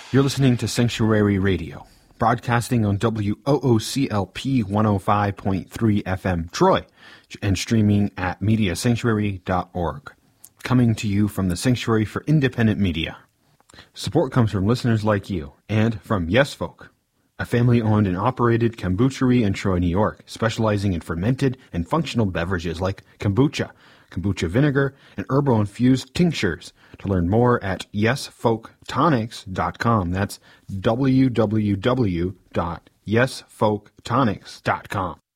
You're listening to Sanctuary Radio, broadcasting on WOOCLP 105.3 FM Troy, and streaming at MediaSanctuary.org. Coming to you from the Sanctuary for Independent Media. Support comes from listeners like you, and from Yes Folk, a family-owned and operated kombuchery in Troy, New York, specializing in fermented and functional beverages like kombucha, kombucha vinegar, and herbal-infused tinctures. To learn more at yesfolktonics.com. That's www.yesfolktonics.com.